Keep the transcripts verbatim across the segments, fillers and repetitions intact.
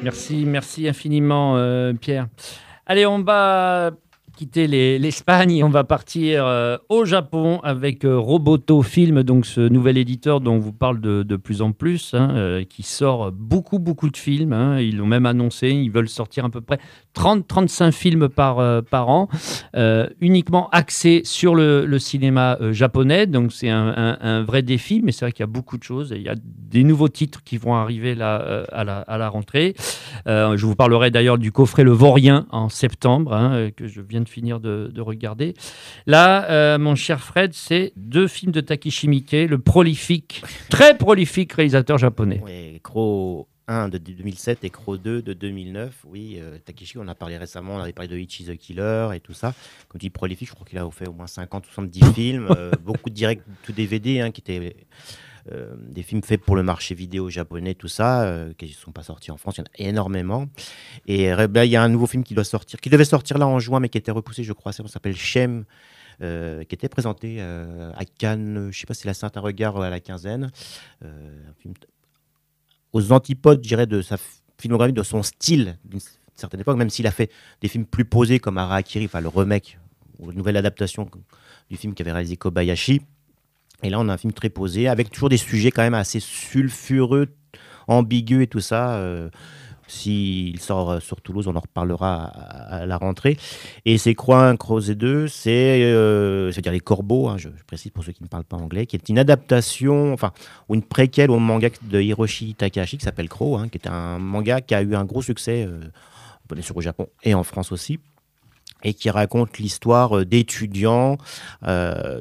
Merci, merci infiniment, euh, Pierre. Allez, on va quitter les- l'Espagne et on va partir euh, au Japon avec euh, Roboto Film, donc ce nouvel éditeur dont on vous parle de, de plus en plus, hein, euh, qui sort beaucoup, beaucoup de films. Hein. Ils l'ont même annoncé, ils veulent sortir à peu près trente à trente-cinq films par, euh, par an, euh, uniquement axés sur le, le cinéma euh, japonais. Donc c'est un, un- un vrai défi, mais c'est vrai qu'il y a beaucoup de choses. Il y a des nouveaux titres qui vont arriver là, euh, à, la, à la rentrée. Euh, je vous parlerai d'ailleurs du coffret Le Vaurien en septembre, hein, euh, que je viens de finir de, de regarder. Là, euh, mon cher Fred, c'est deux films de Takeshi Miike, le prolifique, très prolifique réalisateur japonais. Oui, Crow un de deux mille sept et Crow deux de deux mille neuf. Oui, euh, Takeshi, on en a parlé récemment, on avait parlé de Ichi the Killer et tout ça. Comme tu dis, prolifique, je crois qu'il a fait au moins cinquante ou soixante-dix films, euh, beaucoup de directs tout D V D, hein, qui étaient euh, des films faits pour le marché vidéo japonais, tout ça, euh, qui ne sont pas sortis en France. Il y en a énormément. Et euh, ben, il y a un nouveau film qui doit sortir, qui devait sortir là en juin, mais qui a été repoussé, je crois. Ça s'appelle Shem, euh, qui était présenté euh, à Cannes. Je ne sais pas si la Saint un regard à la quinzaine. Euh, un film aux antipodes, je dirais, de sa filmographie, de son style d'une certaine époque, même s'il a fait des films plus posés comme Harakiri, enfin le remake ou la nouvelle adaptation du film qu'avait réalisé Kobayashi. Et là, on a un film très posé, avec toujours des sujets quand même assez sulfureux, ambigus et tout ça. Euh, S'il sort euh, sur Toulouse, on en reparlera à, à la rentrée. Et c'est Croix un, Crozet deux, c'est, euh, c'est-à-dire Les Corbeaux, hein, je, je précise pour ceux qui ne parlent pas anglais, qui est une adaptation, enfin, ou une préquelle au manga de Hiroshi Takahashi qui s'appelle Crow, hein, qui est un manga qui a eu un gros succès, euh, bien sûr au Japon et en France aussi, et qui raconte l'histoire euh, d'étudiants euh,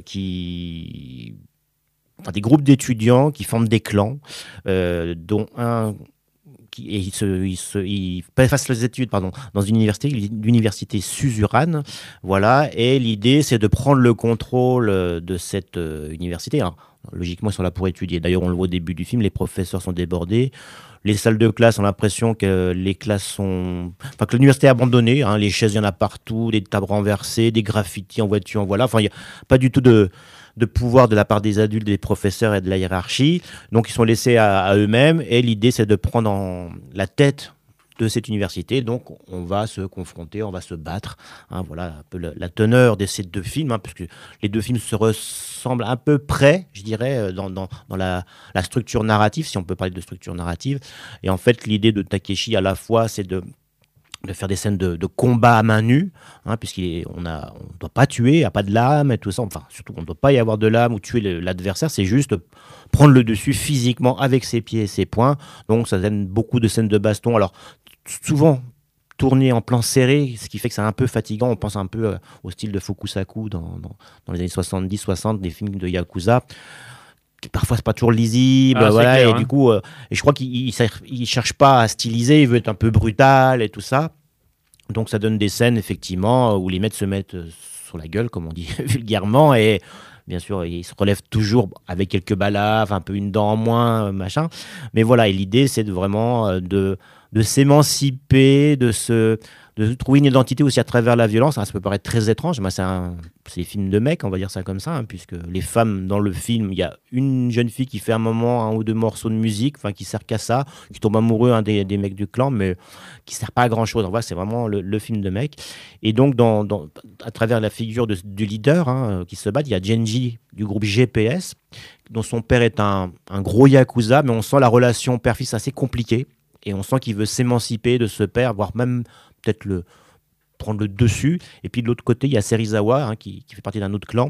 qui... Enfin, des groupes d'étudiants qui forment des clans, euh, dont un qui, et il, se, il, se, il passe les études pardon, dans une université, l'université Suzurane, voilà, et l'idée c'est de prendre le contrôle de cette euh, université. Alors, logiquement, ils sont là pour étudier. D'ailleurs, on le voit au début du film, les professeurs sont débordés. Les salles de classe ont l'impression que les classes sont... Enfin, que l'université est abandonnée. Hein, les chaises, il y en a partout, des tables renversées, des graffitis en voiture, en voilà. Enfin, il n'y a pas du tout de, de pouvoir de la part des adultes, des professeurs et de la hiérarchie. Donc, ils sont laissés à, à eux-mêmes. Et l'idée, c'est de prendre en la tête de cette université. Donc, on va se confronter, on va se battre. Hein, voilà un peu la, la teneur de ces deux films, hein, puisque les deux films se ressemblent à peu près, je dirais, dans, dans, dans la, la structure narrative, si on peut parler de structure narrative. Et en fait, l'idée de Takeshi, à la fois, c'est de de faire des scènes de, de combat à main nue, hein, puisqu'on ne doit pas tuer, il n'y a pas de lame et tout ça. Enfin, surtout, on ne doit pas y avoir de lame ou tuer le, l'adversaire, c'est juste prendre le dessus physiquement avec ses pieds et ses poings. Donc, ça donne beaucoup de scènes de baston. Alors, souvent tourné en plan serré, ce qui fait que c'est un peu fatigant. On pense un peu euh, au style de Fukusaku dans, dans, dans les années soixante-dix soixante, des films de Yakuza. Parfois, c'est pas toujours lisible, Ah, c'est voilà, clair, et hein. du coup, euh, et je crois qu'il il, il cherche pas à styliser, il veut être un peu brutal et tout ça. Donc, ça donne des scènes, effectivement, où les mecs se mettent euh, sur la gueule, comme on dit vulgairement, et bien sûr, ils se relèvent toujours avec quelques balaves, un peu une dent en moins, euh, machin. Mais voilà, et l'idée, c'est de vraiment euh, de, de s'émanciper, de se, de trouver une identité aussi à travers la violence. Ah, ça peut paraître très étrange, mais c'est, un, c'est des films de mecs, on va dire ça comme ça, hein, puisque les femmes dans le film, il y a une jeune fille qui fait un moment un ou deux morceaux de musique, enfin qui sert qu'à ça, qui tombe amoureux hein, des, des mecs du clan, mais qui sert pas à grand chose. En vrai, c'est vraiment le, le film de mecs. Et donc, dans, dans, à travers la figure de, du leader hein, qui se bat, il y a Genji du groupe G P S, dont son père est un, un gros yakuza, mais on sent la relation père-fils assez compliquée. Et on sent qu'il veut s'émanciper de ce père, voire même peut-être le, prendre le dessus. Et puis de l'autre côté, il y a Serizawa, hein, qui, qui fait partie d'un autre clan,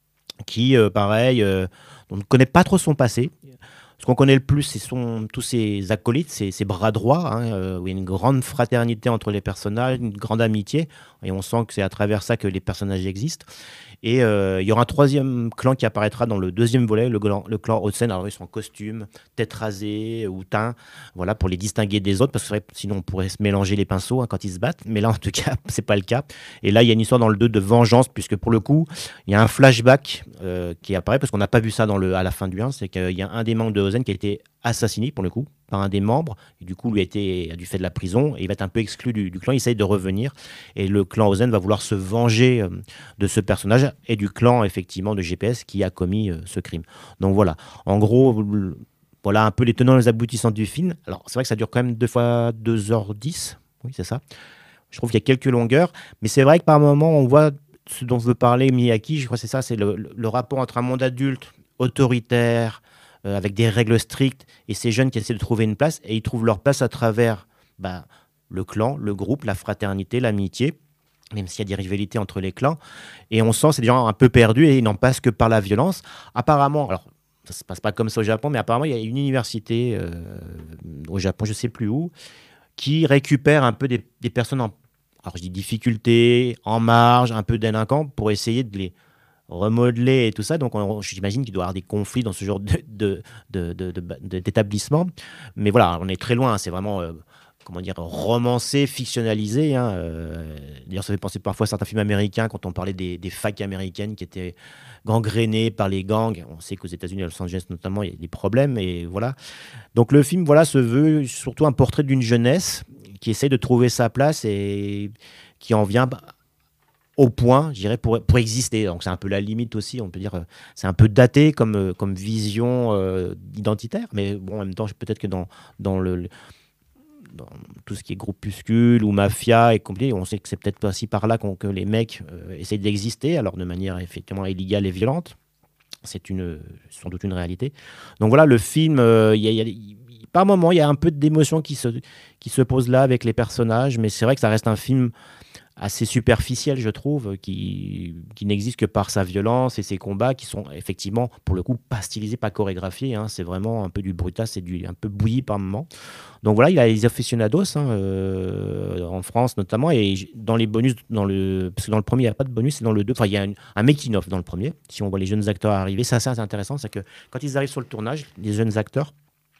qui, euh, pareil, euh, on ne connaît pas trop son passé. Ce qu'on connaît le plus, c'est son, tous ses acolytes, ses, ses bras droits, hein, euh, où il y a une grande fraternité entre les personnages, une grande amitié. Et on sent que c'est à travers ça que les personnages existent. Et euh, il y aura un troisième clan qui apparaîtra dans le deuxième volet, le clan, le clan Osen. Alors ils sont en costume, tête rasée ou teint, voilà, pour les distinguer des autres, parce que c'est vrai, sinon on pourrait se mélanger les pinceaux hein, quand ils se battent. Mais là, en tout cas, c'est pas le cas. Et là, il y a une histoire dans le deux de vengeance, puisque pour le coup, il y a un flashback euh, qui apparaît, parce qu'on n'a pas vu ça dans le, à la fin du un, c'est qu'il y a un des membres de Osen qui a été assassiné, pour le coup, par un des membres, et du coup, lui a, été, a dû faire de la prison, et il va être un peu exclu du, du clan, il essaye de revenir, et le clan Ozen va vouloir se venger euh, de ce personnage, et du clan, effectivement, de G P S qui a commis euh, ce crime. Donc voilà, en gros, voilà un peu les tenants et les aboutissants du film. Alors, c'est vrai que ça dure quand même deux fois deux heures dix. Oui, c'est ça. Je trouve qu'il y a quelques longueurs. Mais c'est vrai que par moments, on voit ce dont veut parler Miyake. Je crois que c'est ça, c'est le, le, le rapport entre un monde adulte, autoritaire, euh, avec des règles strictes, et ces jeunes qui essaient de trouver une place. Et ils trouvent leur place à travers bah, le clan, le groupe, la fraternité, l'amitié, même s'il y a des rivalités entre les clans. Et on sent que c'est des gens un peu perdus et ils n'en passent que par la violence. Apparemment, alors ça ne se passe pas comme ça au Japon, mais apparemment il y a une université euh, au Japon, je ne sais plus où, qui récupère un peu des, des personnes en, alors je dis difficulté, en marge, un peu délinquants, pour essayer de les remodeler et tout ça. Donc on, j'imagine qu'il doit y avoir des conflits dans ce genre de, de, de, de, de, de, d'établissement. Mais voilà, on est très loin, c'est vraiment... Euh, comment dire, romancé, fictionnalisé. Hein. Euh, d'ailleurs, ça fait penser parfois à certains films américains quand on parlait des, des facs américaines qui étaient gangrénées par les gangs. On sait qu'aux États-Unis, à Los Angeles notamment, il y a des problèmes. Et voilà. Donc le film, voilà, se veut surtout un portrait d'une jeunesse qui essaie de trouver sa place et qui en vient au point, je dirais, pour, pour exister. Donc c'est un peu la limite aussi, on peut dire, c'est un peu daté comme, comme vision euh, identitaire. Mais bon, en même temps, peut-être que dans, dans le... dans tout ce qui est groupuscule ou mafia et compliqué, on sait que c'est peut-être aussi par là qu'on, que les mecs euh, essayent d'exister, alors de manière effectivement illégale et violente. C'est une, sans doute une réalité. Donc voilà, le film, euh, y a, y a, y, par moments, il y a un peu d'émotion qui se, qui se pose là avec les personnages, mais c'est vrai que ça reste un film assez superficiel, je trouve, qui, qui n'existe que par sa violence et ses combats qui sont effectivement, pour le coup, pas stylisés, pas chorégraphiés. Hein. C'est vraiment un peu du brutasse, c'est du, un peu bouilli par moments. Donc voilà, il y a les aficionados hein, euh, en France notamment, et dans les bonus, dans le, parce que dans le premier, il n'y a pas de bonus, c'est dans le deux, enfin, il y a une, un making-of dans le premier, si on voit les jeunes acteurs arriver. C'est assez intéressant, c'est que quand ils arrivent sur le tournage, les jeunes acteurs,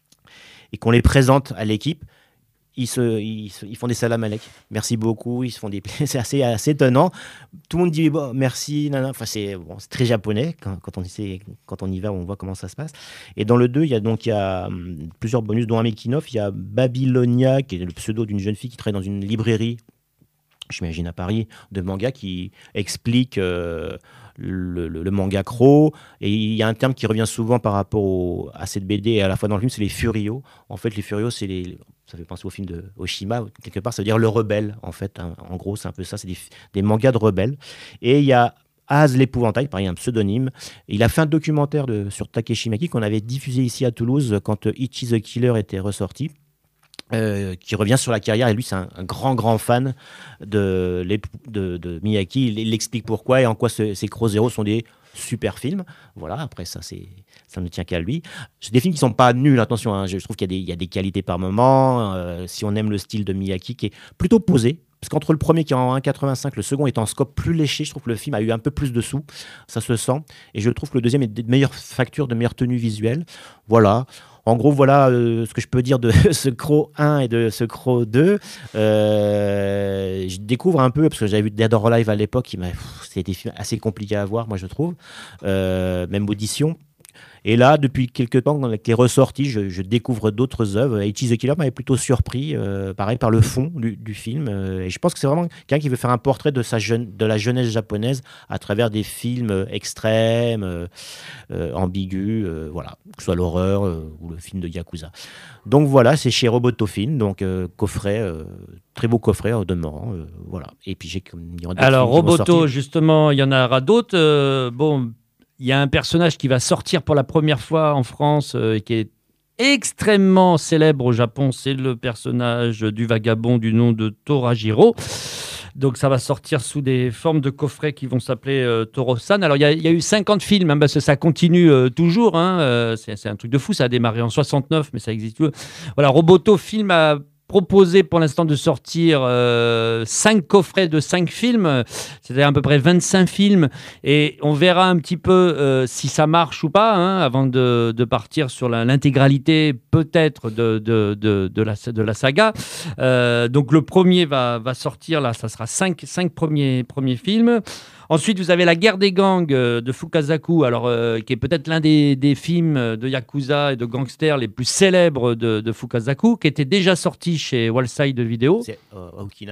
et qu'on les présente à l'équipe, Ils, se, ils, se, ils font des salam alek. Merci beaucoup. Ils se font des... C'est assez, assez étonnant. Tout le monde dit bon, merci. Nana. Enfin, c'est, bon, c'est très japonais. Quand, quand, on essaie, quand on y va, on voit comment ça se passe. Et dans le deux, il y a, donc, il y a hum, plusieurs bonus, dont un making-of. Il y a Babylonia, qui est le pseudo d'une jeune fille qui travaille dans une librairie, j'imagine à Paris, de manga, qui explique euh, le, le, le manga Crow. Et il y a un terme qui revient souvent par rapport au, à cette B D et à la fois dans le film, c'est les furios. En fait, les furios, c'est les... ça fait penser au film de Oshima, quelque part, ça veut dire le rebelle, en fait. Hein. En gros, c'est un peu ça, c'est des, des mangas de rebelles. Et il y a Az l'épouvantail, pareil, un pseudonyme. Il a fait un documentaire de, sur Takeshi Maki qu'on avait diffusé ici à Toulouse quand Ichi the Killer était ressorti. Euh, qui revient sur la carrière, et lui c'est un, un grand grand fan de, de, de Miyake. Il, il explique pourquoi et en quoi ce, ces Crow Zero sont des super films. Voilà, après ça c'est, ça ne tient qu'à lui. C'est des films qui sont pas nuls, attention, hein. Je trouve qu'il y a des, il y a des qualités par moment, euh, si on aime le style de Miyake qui est plutôt posé. Parce qu'entre le premier qui est en un virgule quatre-vingt-cinq, le second est en scope plus léché, je trouve que le film a eu un peu plus de sous, ça se sent. Et je trouve que le deuxième est de meilleure facture, de meilleure tenue visuelle. Voilà. En gros, voilà euh, ce que je peux dire de ce Crow un et de ce Crow deux. Euh, je découvre un peu, parce que j'avais vu Dead or Alive à l'époque, qui m'a, pff, c'était des films assez compliqués à voir, moi je trouve. Euh, même Audition. Et là, depuis quelques temps, avec les ressorties, je, je découvre d'autres œuvres. Ichi the Killer m'avait plutôt surpris, euh, pareil, par le fond du, du film. Euh, et je pense que c'est vraiment quelqu'un qui veut faire un portrait de, sa jeune, de la jeunesse japonaise à travers des films extrêmes, euh, euh, ambigus, euh, voilà, que ce soit l'horreur euh, ou le film de Yakuza. Donc voilà, c'est chez Roboto Film, donc euh, coffret, euh, très beau coffret au demeurant. Euh, voilà. Et puis j'ai comme il y aura d'autres Alors films qui vont Roboto, sortir. justement, il y en aura d'autres. Euh, bon. Il y a un personnage qui va sortir pour la première fois en France euh, qui est extrêmement célèbre au Japon. C'est le personnage du vagabond du nom de Torajiro. Donc ça va sortir sous des formes de coffrets qui vont s'appeler euh, Toro-san. Alors il y, y a eu cinquante films, hein, parce que ça continue euh, toujours. Hein, euh, c'est, c'est un truc de fou, ça a démarré en soixante-neuf, mais ça existe toujours. Voilà, Roboto Film a proposé pour l'instant de sortir euh, cinq coffrets de cinq films, c'est-à-dire à peu près vingt-cinq films, et on verra un petit peu euh, si ça marche ou pas, hein, avant de, de partir sur la, l'intégralité peut-être de, de, de, de, la, de la saga. Euh, donc le premier va, va sortir, là, ça sera cinq, cinq premiers, premiers films. Ensuite, vous avez La guerre des gangs euh, de Fukasaku, alors, euh, qui est peut-être l'un des, des films de Yakuza et de gangsters les plus célèbres de, de Fukasaku, qui était déjà sorti chez Wallside Video. C'est euh, à Okinawa.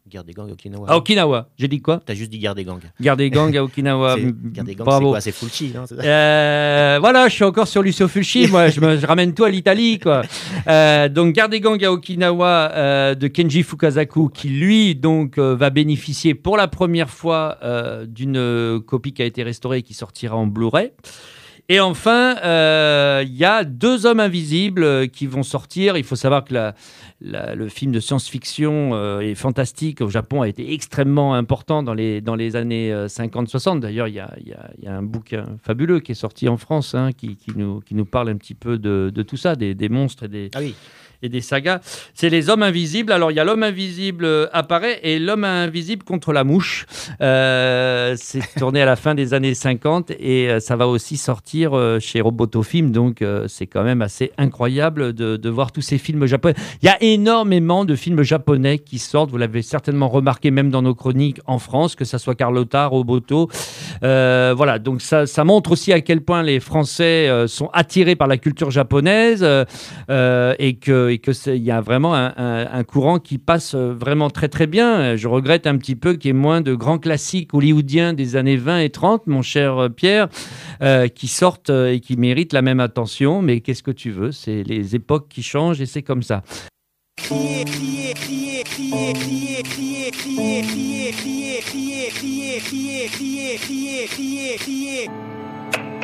Guerre des gangs à Okinawa. À Okinawa. J'ai dit quoi? T'as juste dit guerre des gangs. Guerre des gangs à Okinawa. C'est- Guerre des gangs, c'est Bravo. quoi? C'est Fulci, non? C'est ça. Euh, voilà, je suis encore sur Lucio Fulci. Moi, je, me, je ramène tout à l'Italie, quoi. Euh, donc, Guerre des gangs à Okinawa euh, de Kenji Fukasaku, qui lui donc euh, va bénéficier pour la première fois euh, d'une euh, copie qui a été restaurée et qui sortira en Blu-ray. Et enfin, euh, il y a deux hommes invisibles euh, qui vont sortir. Il faut savoir que la, la- le film de science-fiction euh, et fantastique au Japon a été extrêmement important dans les, dans les années euh, cinquante soixante. D'ailleurs, il y a, il y a- il y a un bouquin fabuleux qui est sorti en France hein, qui, qui nous, qui nous parle un petit peu de, de tout ça, des, des monstres et des, Ah oui. et des sagas. C'est les hommes invisibles. Alors, il y a l'homme invisible euh, apparaît et l'homme invisible contre la mouche. Euh, c'est tourné à la fin des années cinquante et euh, ça va aussi sortir euh, chez Roboto Film. Donc, euh, c'est quand même assez incroyable de, de voir tous ces films japonais. Il y a énormément de films japonais qui sortent. Vous l'avez certainement remarqué même dans nos chroniques en France, que ça soit Carlotta, Roboto. Euh, voilà, donc ça, ça montre aussi à quel point les Français euh, sont attirés par la culture japonaise euh, euh, et que et que c'est- il y a vraiment un, un- un courant qui passe euh, vraiment très très bien. Je regrette un petit peu qu'il y ait moins de grands classiques hollywoodiens des années vingt et trente, mon cher euh, Pierre, euh, qui sortent euh, et qui méritent la même attention. Mais qu'est-ce que tu veux? C'est les époques qui changent et c'est comme ça. Crier, crier, crier, crier, crier, crier, crier, crier, crier, crier, crier, crier, crier, crier, crier, crier.